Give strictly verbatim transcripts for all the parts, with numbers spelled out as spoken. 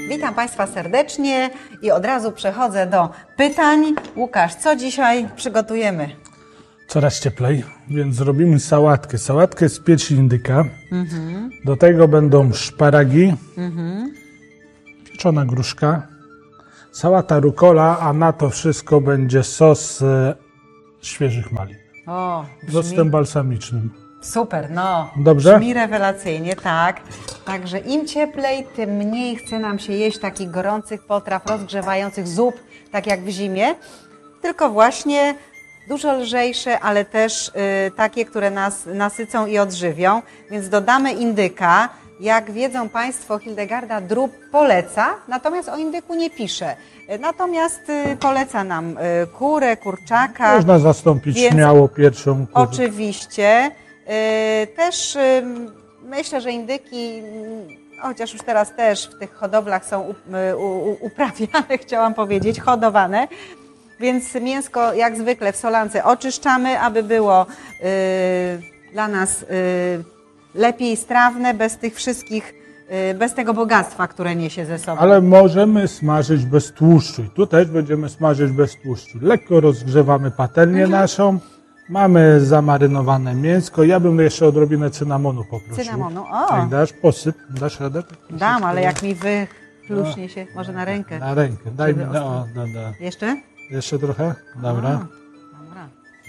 Witam Państwa serdecznie i od razu przechodzę do pytań. Łukasz, co dzisiaj przygotujemy? Coraz cieplej, więc zrobimy sałatkę. Sałatkę z piersi indyka. Mhm. Do tego będą szparagi, mhm. pieczona gruszka, sałata rucola, a na to wszystko będzie sos e, świeżych malin. O, brzmi... z octem balsamicznym. Super, no. Dobrze? Brzmi rewelacyjnie, tak. Także im cieplej, tym mniej chce nam się jeść takich gorących potraw, rozgrzewających zup, tak jak w zimie. Tylko właśnie dużo lżejsze, ale też y, takie, które nas nasycą i odżywią. Więc dodamy indyka. Jak wiedzą Państwo, Hildegarda Drób poleca, natomiast o indyku nie pisze. Natomiast y, poleca nam y, kurę, kurczaka. Można zastąpić więc śmiało pierwszą kurę. Oczywiście. Y, też y, myślę, że indyki, y, chociaż już teraz też w tych hodowlach są up, y, u, uprawiane, chciałam powiedzieć, hodowane. Więc mięsko jak zwykle w solance oczyszczamy, aby było y, dla nas y, lepiej strawne, bez tych wszystkich, y, bez tego bogactwa, które niesie ze sobą. Ale możemy smażyć bez tłuszczu. I tu też będziemy smażyć bez tłuszczu. Lekko rozgrzewamy patelnię mhm. naszą. Mamy zamarynowane mięsko. Ja bym jeszcze odrobinę cynamonu poprosił. Cynamonu, o! Jak dasz, posyp. Dasz radę? Posyp. Dam, ale jak mi wychlucznie się, może na rękę. Na rękę, daj mi. No, no, no. Jeszcze? Jeszcze trochę? Dobra. A, dobra.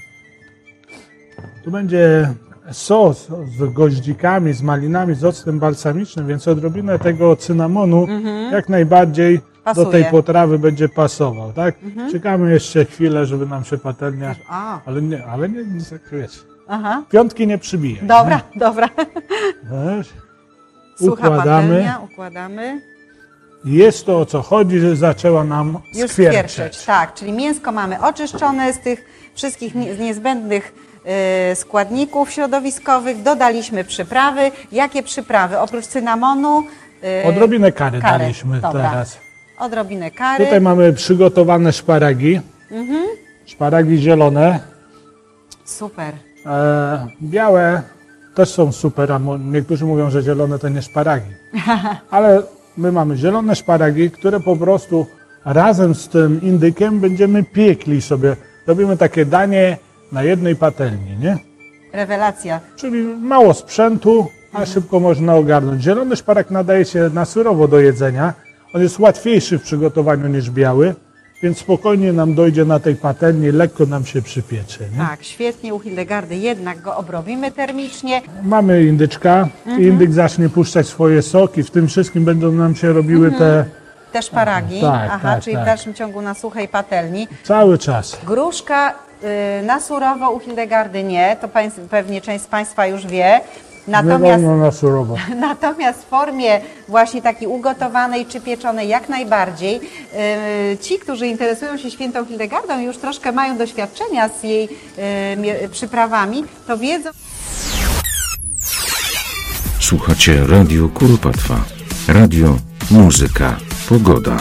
Tu będzie sos z goździkami, z malinami, z octem balsamicznym, więc odrobinę tego cynamonu mhm. jak najbardziej pasuje. Do tej potrawy będzie pasował, tak? Mhm. Czekamy jeszcze chwilę, żeby nam się patelnia... A. Ale nie, ale nie, nie zakryjesz. Aha. Piątki nie przybije. Dobra, nie? dobra. Wiesz? Sucha układamy. Patelnia, układamy. Jest to, o co chodzi, że zaczęła nam Już skwierczeć. skwierczeć. Tak, czyli mięsko mamy oczyszczone z tych wszystkich niezbędnych y, składników środowiskowych. Dodaliśmy przyprawy. Jakie przyprawy? Oprócz cynamonu... Y, Odrobinę kary, kary. daliśmy Dobra. teraz. Odrobinę kary. Tutaj mamy przygotowane szparagi. Mhm. Szparagi zielone. Super. E, białe też są super, a niektórzy mówią, że zielone to nie szparagi. Ale my mamy zielone szparagi, które po prostu razem z tym indykiem będziemy piekli sobie. Robimy takie danie na jednej patelni, nie? Rewelacja. Czyli mało sprzętu, a mhm. szybko można ogarnąć. Zielony szparag nadaje się na surowo do jedzenia. On jest łatwiejszy w przygotowaniu niż biały, więc spokojnie nam dojdzie na tej patelni, lekko nam się przypiecze. Nie? Tak, świetnie u Hildegardy, jednak go obrobimy termicznie. Mamy indyczka, mhm. indyk zacznie puszczać swoje soki, w tym wszystkim będą nam się robiły mhm. te... Te szparagi, tak, aha, tak, czyli tak. w dalszym ciągu na suchej patelni. Cały czas. Gruszka y, na surowo u Hildegardy nie, to pań, pewnie część z Państwa już wie. Natomiast, nie na surowo. Natomiast w formie właśnie takiej ugotowanej czy pieczonej jak najbardziej. Yy, ci, którzy interesują się świętą Hildegardą i już troszkę mają doświadczenia z jej yy, przyprawami, to wiedzą... Słuchacie Radio Kuropatwa. Radio, muzyka, pogoda.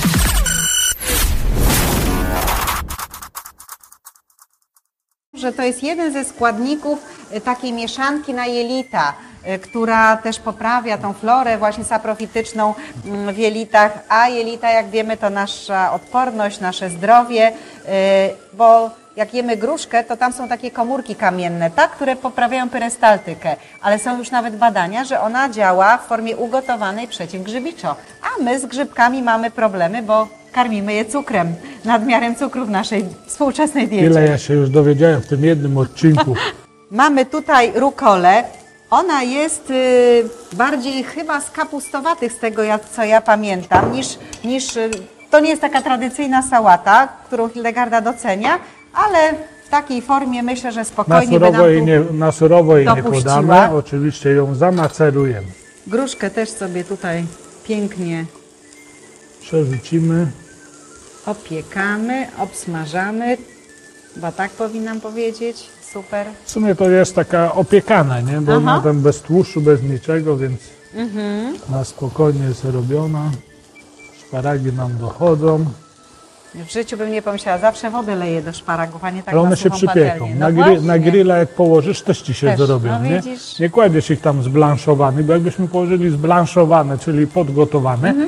Że to jest jeden ze składników takiej mieszanki na jelita, która też poprawia tą florę właśnie saprofityczną w jelitach, a jelita, jak wiemy, to nasza odporność, nasze zdrowie, bo jak jemy gruszkę, to tam są takie komórki kamienne, tak, które poprawiają perystaltykę, ale są już nawet badania, że ona działa w formie ugotowanej przeciwgrzybiczo, a my z grzybkami mamy problemy, bo karmimy je cukrem, nadmiarem cukru w naszej współczesnej diecie. Ile ja się już dowiedziałem w tym jednym odcinku. Mamy tutaj rukolę. Ona jest y, bardziej chyba z kapustowatych, z tego ja, co ja pamiętam, niż, niż y, to nie jest taka tradycyjna sałata, którą Hildegarda docenia, ale w takiej formie myślę, że spokojnie na surowo by nam jej nie, na surowo jej nie dopuściła. podamy, oczywiście ją zamacerujemy. Gruszkę też sobie tutaj pięknie przerzucimy. Opiekamy, obsmażamy, bo tak powinnam powiedzieć. Super. W sumie to jest taka opiekana, nie? Bo Aha. ona tam bez tłuszczu, bez niczego, więc mhm. na spokojnie jest robiona. Szparagi nam dochodzą. W życiu bym nie pomyślała, zawsze wodę leję do szparagów, a nie tak ale one na się przypieką. No na, gry, na grilla jak położysz, też ci się też, zrobią, no nie? Widzisz. Nie kładziesz ich tam zblanszowanych, bo jakbyśmy położyli zblanszowane, czyli podgotowane, mhm.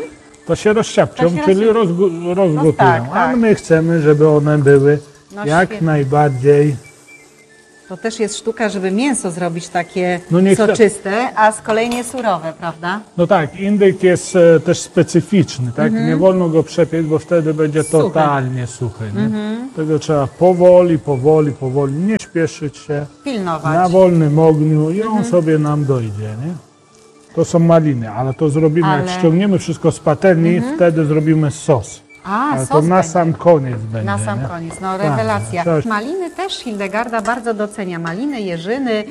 To się rozsiapczą, To się czyli rozsiap- rozgo- rozgotują. tak, A tak. my chcemy, żeby one były No jak świetnie. najbardziej. To też jest sztuka, żeby mięso zrobić takie No nie chcę- soczyste, a z kolei nie surowe, prawda? No tak, indyk jest e, też specyficzny, tak? Nie wolno go przepiec, bo wtedy będzie Suchy. totalnie suchy. Nie? Tego trzeba powoli, powoli, powoli, nie śpieszyć się, Pilnować. na wolnym ogniu i on sobie nam dojdzie, nie? To są maliny, ale to zrobimy, Ale- jak ściągniemy wszystko z patelni, wtedy zrobimy sos. A, Ale sos to na będzie. sam koniec będzie. Na sam nie? koniec, no Tak, rewelacja. coś. Maliny też Hildegarda bardzo docenia. Maliny, jeżyny, ym,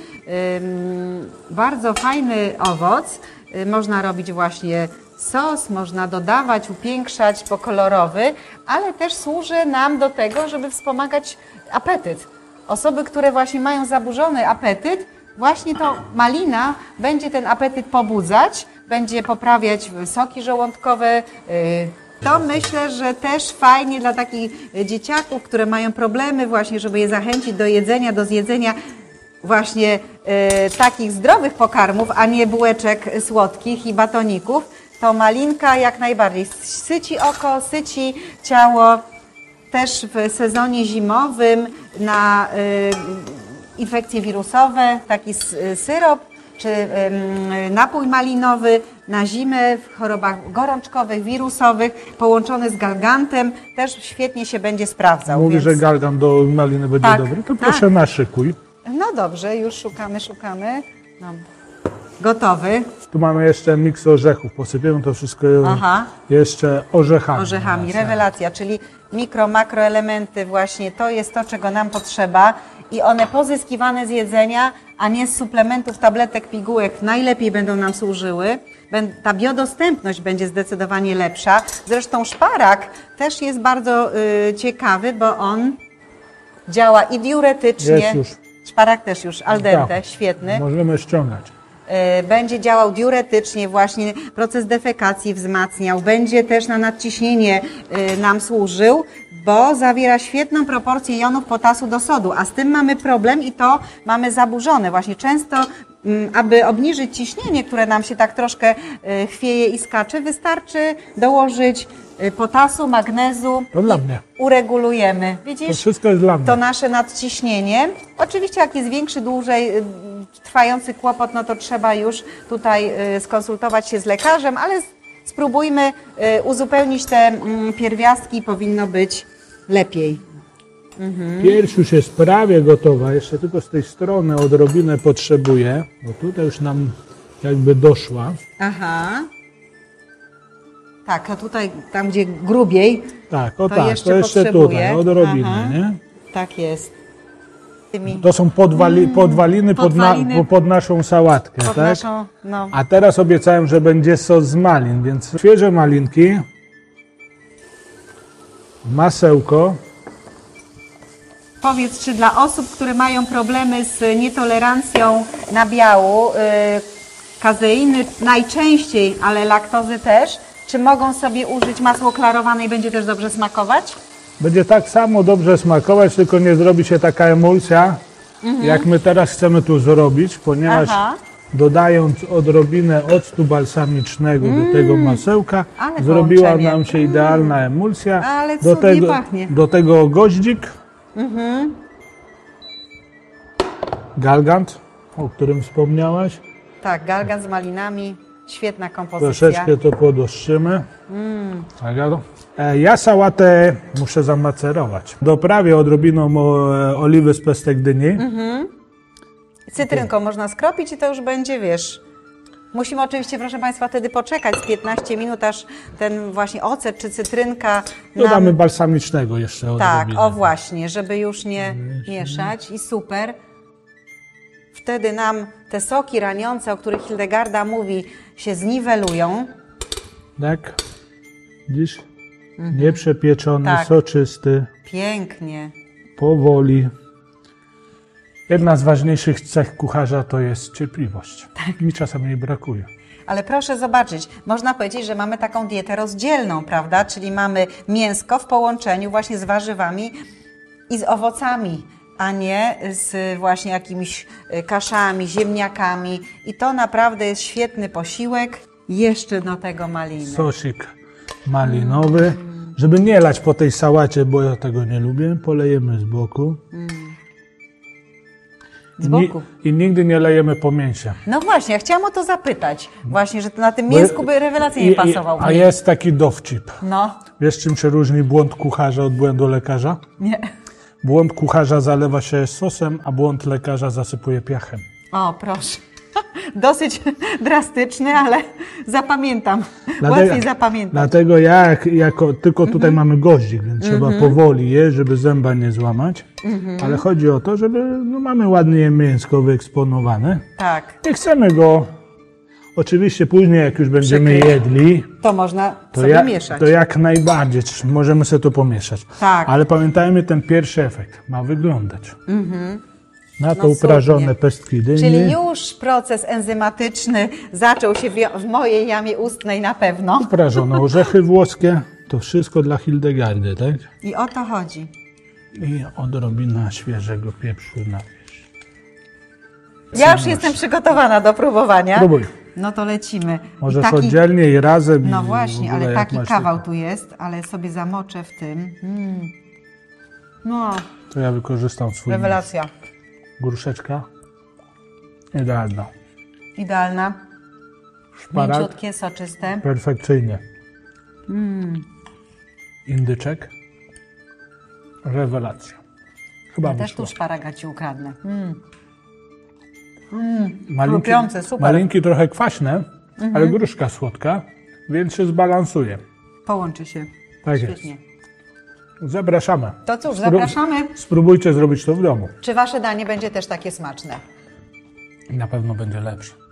bardzo fajny owoc. Y, Można robić właśnie sos, można dodawać, upiększać, pokolorowy, ale też służy nam do tego, żeby wspomagać apetyt. Osoby, które właśnie mają zaburzony apetyt, właśnie to malina będzie ten apetyt pobudzać, będzie poprawiać soki żołądkowe. y, To myślę, że też fajnie dla takich dzieciaków, które mają problemy właśnie, żeby je zachęcić do jedzenia, do zjedzenia właśnie e, takich zdrowych pokarmów, a nie bułeczek słodkich i batoników, to malinka jak najbardziej syci oko, syci ciało. Też w sezonie zimowym na e, infekcje wirusowe taki s- syrop czy em, napój malinowy na zimę w chorobach gorączkowych, wirusowych, połączony z galgantem, też świetnie się będzie sprawdzał. Mówi, więc... że galgan do maliny będzie Tak, dobry, to tak. proszę naszykuj. No dobrze, już szukamy, szukamy. No. Gotowy. Tu mamy jeszcze miks orzechów, posypiemy to wszystko Aha. jeszcze orzechami. Orzechami, Teraz, rewelacja, czyli mikro, makroelementy właśnie, to jest to, czego nam potrzeba i one pozyskiwane z jedzenia, a nie z suplementów, tabletek, pigułek najlepiej będą nam służyły. Bę- Ta biodostępność będzie zdecydowanie lepsza. Zresztą szparak też jest bardzo y, ciekawy, bo on działa i diuretycznie. Jest już. Szparak też już, al dente, Tak. świetny. Możemy ściągać. E, będzie działał diuretycznie, właśnie proces defekacji wzmacniał, będzie też na nadciśnienie e, nam służył, bo zawiera świetną proporcję jonów potasu do sodu, a z tym mamy problem i to mamy zaburzone. Właśnie często, mm, aby obniżyć ciśnienie, które nam się tak troszkę e, chwieje i skacze, wystarczy dołożyć e, potasu, magnezu To dla i mnie. uregulujemy. To Widzisz? wszystko jest dla mnie. To nasze nadciśnienie. Oczywiście jak jest większy, dłużej y, trwający kłopot, no to trzeba już tutaj y, skonsultować się z lekarzem, ale s- spróbujmy y, uzupełnić te mm, pierwiastki, powinno być lepiej. Pierś już jest prawie gotowa, jeszcze tylko z tej strony odrobinę potrzebuję, bo tutaj już nam jakby doszła. Aha. Tak, a tutaj, tam gdzie grubiej, Tak, o To tak, jeszcze to jeszcze potrzebuje. tutaj, odrobinę, Aha. nie? tak jest. Tymi To są podwali, podwaliny, pod, na, podwaliny. pod naszą sałatkę, pod tak? naszą, no, A teraz obiecałem, że będzie sos z malin, więc świeże malinki, masełko, Powiedz, czy dla osób, które mają problemy z nietolerancją nabiału, y, kazeiny najczęściej, ale laktozy też, czy mogą sobie użyć masło klarowane i będzie też dobrze smakować? będzie tak samo dobrze smakować, tylko nie zrobi się taka emulsja, jak my teraz chcemy tu zrobić, ponieważ Aha. dodając odrobinę octu balsamicznego do tego masełka, ale zrobiła połączenie. nam się idealna emulsja. Ale do cudnie tego, pachnie. do tego goździk, galgant, o którym wspomniałaś. Tak, galgan z malinami, świetna kompozycja. Troszeczkę to podostrzymy. Tak, ja, e, ja sałatę muszę zamacerować. Doprawię odrobiną o, oliwy z pestek dyni. Cytrynką można skropić i to już będzie, wiesz... Musimy oczywiście, proszę Państwa, wtedy poczekać z piętnaście minut, aż ten właśnie ocet czy cytrynka Dodamy nam... balsamicznego jeszcze Tak, odrobinę. o właśnie, żeby już nie mieszać i super. Wtedy nam te soki raniące, o których Hildegarda mówi, się zniwelują. Tak. Dziś nieprzepieczony, Tak. soczysty, Pięknie. powoli. Jedna z ważniejszych cech kucharza to jest cierpliwość. Tak. Mi czasem jej brakuje. Ale proszę zobaczyć, można powiedzieć, że mamy taką dietę rozdzielną, prawda? Czyli mamy mięsko w połączeniu właśnie z warzywami i z owocami, a nie z właśnie jakimiś y, kaszami, ziemniakami. I to naprawdę jest świetny posiłek. Jeszcze do tego maliny. Sosik. malinowy. Żeby nie lać po tej sałacie, bo ja tego nie lubię, polejemy z boku. Z boku. I, I nigdy nie lejemy po mięsie. No właśnie, ja chciałam o to zapytać. Właśnie, że to na tym mięsku by rewelacyjnie I- i- pasował. A jest taki dowcip. No, Wiesz, czym się różni błąd kucharza od błędu lekarza? nie. Błąd kucharza zalewa się sosem, a błąd lekarza zasypuje piachem. O, proszę. Dosyć drastyczny, ale zapamiętam. Dlatego- Łatwiej zapamiętać. Dlatego ja, jak, jako, tylko tutaj mamy goździk, więc trzeba powoli je, żeby zęba nie złamać. Ale chodzi o to, żeby, no mamy ładnie mięsko wyeksponowane. Tak, Nie chcemy go, oczywiście później jak już będziemy Przykryć. jedli, to można to, sobie ja, mieszać. to jak najbardziej możemy sobie to pomieszać. Tak. Ale pamiętajmy, ten pierwszy efekt ma wyglądać. Na to No uprażone cudnie. pestki dyni. Czyli już proces enzymatyczny zaczął się w- w mojej jamie ustnej na pewno. Uprażone orzechy włoskie, to wszystko dla Hildegardy, tak? I o to chodzi. I odrobina świeżego pieprzu na wierzch. Ja już jestem przygotowana do próbowania. Próbuj. No to lecimy. I Możesz taki- oddzielnie i razem. No i w właśnie, ogóle ale jak taki masz kawał tylko. tu jest, ale sobie zamoczę w tym. Mm. No, To ja wykorzystam swój rewelacja. nóż. Gruszeczka. Idealna. Idealna. Szparak. Mięciutkie, soczyste. Perfekcyjnie. Mm. Indyczek. Rewelacja. Chyba Ja też wyszło. tu szparaga ci ukradnę. Mm. Mm. Malinki, Chrupiące, super. Mhm. malinki trochę kwaśne, ale gruszka słodka, więc się zbalansuje. Połączy się. Tak Świetnie. jest. Zapraszamy. To cóż, Spró- zapraszamy. Spróbujcie zrobić to w domu. Czy wasze danie będzie też takie smaczne? I na pewno będzie lepsze.